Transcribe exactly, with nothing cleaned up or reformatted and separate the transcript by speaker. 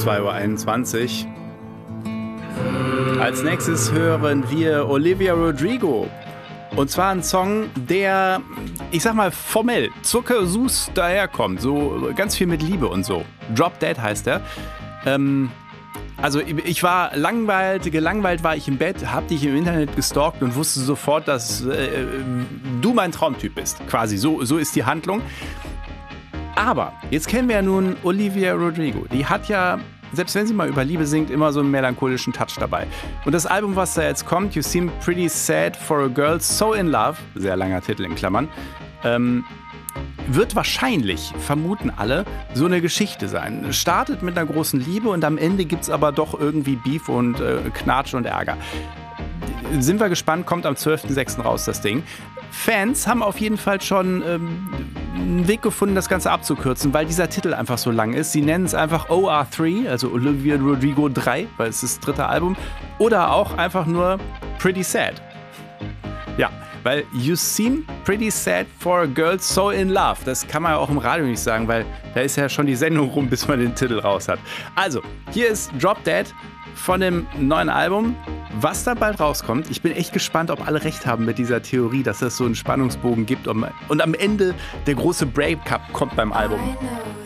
Speaker 1: zwei Uhr einundzwanzig. Als nächstes hören wir Olivia Rodrigo. Und zwar ein Song, der, ich sag mal, formell zuckersüß daherkommt. So ganz viel mit Liebe und so. Drop Dead heißt er. Ähm, also ich war langweilt, gelangweilt war ich im Bett, hab dich im Internet gestalkt und wusste sofort, dass äh, du mein Traumtyp bist. Quasi, so, so ist die Handlung. Aber jetzt kennen wir ja nun Olivia Rodrigo. Die hat ja, selbst wenn sie mal über Liebe singt, immer so einen melancholischen Touch dabei. Und das Album, was da jetzt kommt, You Seem Pretty Sad for a Girl So in Love, sehr langer Titel in Klammern, ähm, wird wahrscheinlich, vermuten alle, so eine Geschichte sein. Startet mit einer großen Liebe und am Ende gibt es aber doch irgendwie Beef und äh, Knatsch und Ärger. Sind wir gespannt, kommt am zwölften sechsten raus, das Ding. Fans haben auf jeden Fall schon ähm, einen Weg gefunden, das Ganze abzukürzen, weil dieser Titel einfach so lang ist. Sie nennen es einfach O R drei, also Olivia Rodrigo drei, weil es ist das dritte Album. Oder auch einfach nur Pretty Sad. Ja, weil You Seem Pretty Sad for a Girl So in Love. Das kann man ja auch im Radio nicht sagen, weil da ist ja schon die Sendung rum, bis man den Titel raus hat. Also, hier ist Drop Dead von dem neuen Album, was da bald rauskommt. Ich bin echt gespannt, ob alle recht haben mit dieser Theorie, dass es so einen Spannungsbogen gibt und am Ende der große Breakup kommt beim Album.